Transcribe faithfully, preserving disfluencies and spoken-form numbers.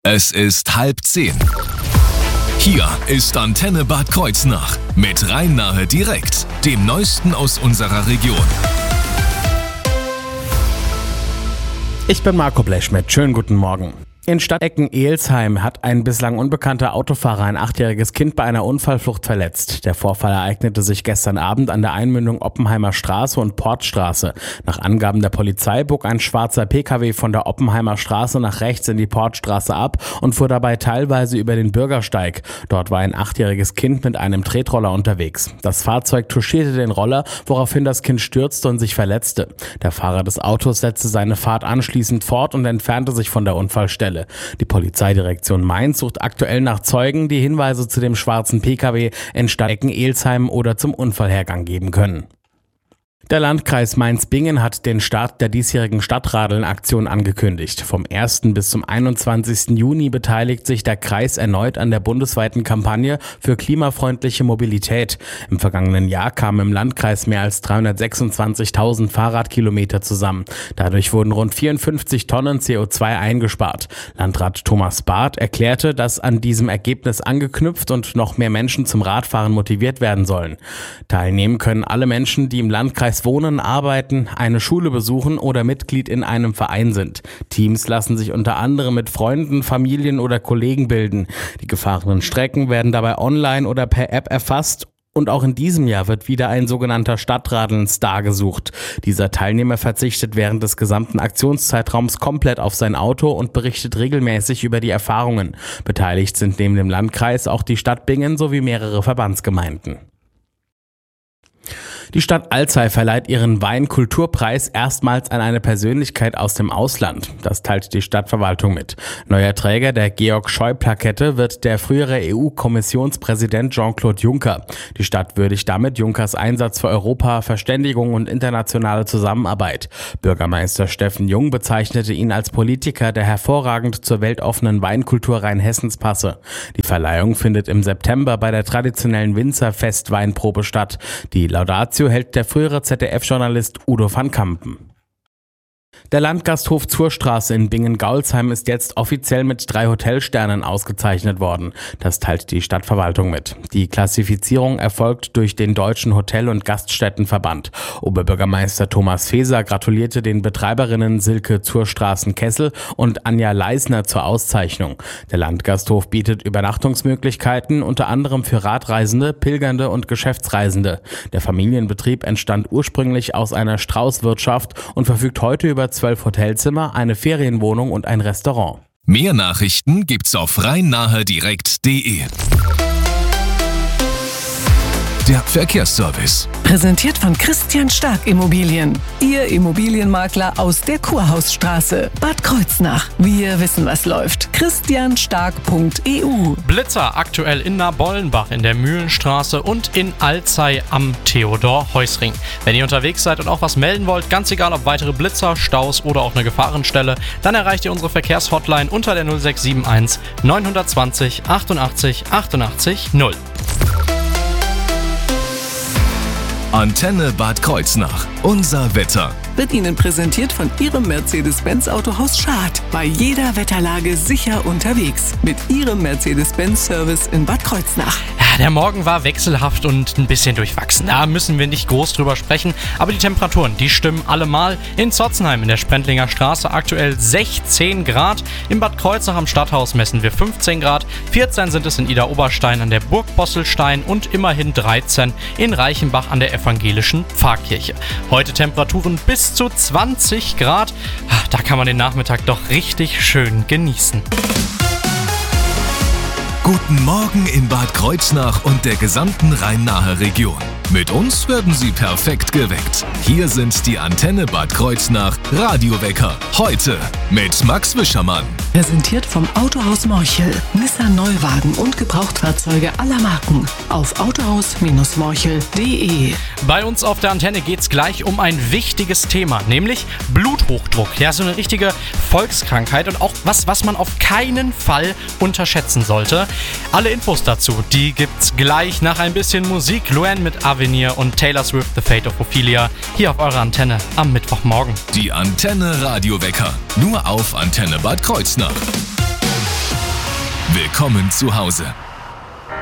Es ist halb zehn. Hier ist Antenne Bad Kreuznach mit Rhein-Nahe direkt, dem Neuesten aus unserer Region. Ich bin Marco Blechschmidt. Schönen guten Morgen. In Stadtecken-Ehelsheim hat ein bislang unbekannter Autofahrer ein achtjähriges Kind bei einer Unfallflucht verletzt. Der Vorfall ereignete sich gestern Abend an der Einmündung Oppenheimer Straße und Portstraße. Nach Angaben der Polizei bog ein schwarzer Pkw von der Oppenheimer Straße nach rechts in die Portstraße ab und fuhr dabei teilweise über den Bürgersteig. Dort war ein achtjähriges Kind mit einem Tretroller unterwegs. Das Fahrzeug touchierte den Roller, woraufhin das Kind stürzte und sich verletzte. Der Fahrer des Autos setzte seine Fahrt anschließend fort und entfernte sich von der Unfallstelle. Die Polizeidirektion Mainz sucht aktuell nach Zeugen, die Hinweise zu dem schwarzen Pkw in Stadtecken-Ehelsheim oder zum Unfallhergang geben können. Der Landkreis Mainz-Bingen hat den Start der diesjährigen Stadtradeln-Aktion angekündigt. Vom ersten bis zum einundzwanzigsten Juni beteiligt sich der Kreis erneut an der bundesweiten Kampagne für klimafreundliche Mobilität. Im vergangenen Jahr kamen im Landkreis mehr als dreihundertsechsundzwanzigtausend Fahrradkilometer zusammen. Dadurch wurden rund vierundfünfzig Tonnen C O zwei eingespart. Landrat Thomas Barth erklärte, dass an diesem Ergebnis angeknüpft und noch mehr Menschen zum Radfahren motiviert werden sollen. Teilnehmen können alle Menschen, die im Landkreis wohnen, arbeiten, eine Schule besuchen oder Mitglied in einem Verein sind. Teams lassen sich unter anderem mit Freunden, Familien oder Kollegen bilden. Die gefahrenen Strecken werden dabei online oder per App erfasst. Und auch in diesem Jahr wird wieder ein sogenannter Stadtradeln-Star gesucht. Dieser Teilnehmer verzichtet während des gesamten Aktionszeitraums komplett auf sein Auto und berichtet regelmäßig über die Erfahrungen. Beteiligt sind neben dem Landkreis auch die Stadt Bingen sowie mehrere Verbandsgemeinden. Die Stadt Alzey verleiht ihren Weinkulturpreis erstmals an eine Persönlichkeit aus dem Ausland. Das teilt die Stadtverwaltung mit. Neuer Träger der Georg-Scheu-Plakette wird der frühere E U-Kommissionspräsident Jean-Claude Juncker. Die Stadt würdigt damit Junckers Einsatz für Europa, Verständigung und internationale Zusammenarbeit. Bürgermeister Steffen Jung bezeichnete ihn als Politiker, der hervorragend zur weltoffenen Weinkultur Rheinhessens passe. Die Verleihung findet im September bei der traditionellen Winzerfest-Weinprobe statt. Die Laudatio hält der frühere Z D F-Journalist Udo van Kampen. Der Landgasthof Zurstraße in Bingen-Gaulsheim ist jetzt offiziell mit drei Hotelsternen ausgezeichnet worden. Das teilt die Stadtverwaltung mit. Die Klassifizierung erfolgt durch den Deutschen Hotel- und Gaststättenverband. Oberbürgermeister Thomas Feser gratulierte den Betreiberinnen Silke Zurstraßen-Kessel und Anja Leisner zur Auszeichnung. Der Landgasthof bietet Übernachtungsmöglichkeiten, unter anderem für Radreisende, Pilgernde und Geschäftsreisende. Der Familienbetrieb entstand ursprünglich aus einer Straußwirtschaft und verfügt heute über zwölf Hotelzimmer, eine Ferienwohnung und ein Restaurant. Mehr Nachrichten gibt's auf rhein-nahe direkt punkt de. Der Verkehrsservice. Präsentiert von Christian Stark Immobilien. Ihr Immobilienmakler aus der Kurhausstraße. Bad Kreuznach. Wir wissen, was läuft. christian stark punkt e u. Blitzer aktuell in Nabollenbach in der Mühlenstraße und in Alzey am Theodor-Heuss-Ring. Wenn ihr unterwegs seid und auch was melden wollt, ganz egal ob weitere Blitzer, Staus oder auch eine Gefahrenstelle, dann erreicht ihr unsere Verkehrshotline unter der null sechs sieben eins neun zwei null achtundachtzig achtundachtzig null. Antenne Bad Kreuznach. Unser Wetter. Wird Ihnen präsentiert von Ihrem Mercedes-Benz Autohaus Schad. Bei jeder Wetterlage sicher unterwegs. Mit Ihrem Mercedes-Benz-Service in Bad Kreuznach. Ja, der Morgen war wechselhaft und ein bisschen durchwachsen. Da müssen wir nicht groß drüber sprechen. Aber die Temperaturen, die stimmen allemal. In Zotzenheim in der Sprendlinger Straße aktuell sechzehn Grad. In Bad Kreuznach am Stadthaus messen wir fünfzehn Grad. vierzehn sind es in Ida-Oberstein an der Burg Bosselstein und immerhin dreizehn in Reichenbach an der evangelischen Pfarrkirche. Heute Temperaturen bis zu zwanzig Grad. Da kann man den Nachmittag doch richtig schön genießen. Guten Morgen in Bad Kreuznach und der gesamten Rhein-Nahe-Region. Mit uns werden Sie perfekt geweckt. Hier sind die Antenne Bad Kreuznach Radiowecker. Heute mit Max Wischermann. Präsentiert vom Autohaus Morchel. Nissan Neuwagen und Gebrauchtfahrzeuge aller Marken. Auf autohaus morchel punkt de. Bei uns auf der Antenne geht es gleich um ein wichtiges Thema, nämlich Bluthochdruck. Ja, so eine richtige Volkskrankheit und auch was, was man auf keinen Fall unterschätzen sollte. Alle Infos dazu, die gibt's gleich nach ein bisschen Musik. Luan mit Avenir und Taylor Swift, The Fate of Ophelia, hier auf eurer Antenne am Mittwochmorgen. Die Antenne Radiowecker, nur auf Antenne Bad Kreuznach. Willkommen zu Hause.